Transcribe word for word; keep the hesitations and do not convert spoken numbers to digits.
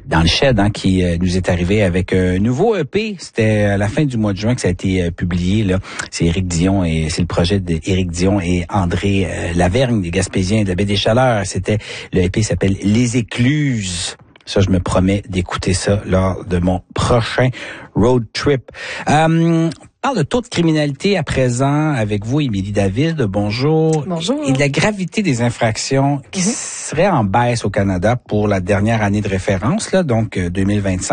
dans le shed, hein, qui euh, nous est arrivé avec un nouveau E P. C'était à la fin du mois de juin que ça a été euh, publié. Là, c'est Éric Dion et c'est le projet d'Éric Dion et André euh, Lavergne, des Gaspésiens de la Baie des Chaleurs. C'était le E P s'appelle Les Écluses. Ça, je me promets d'écouter ça lors de mon prochain road trip. Euh, on parle de taux de criminalité à présent avec vous, Émilie David. Bonjour. Bonjour. Et de la gravité des infractions qui mm-hmm. seraient en baisse au Canada pour la dernière année de référence, là, donc deux mille vingt-cinq.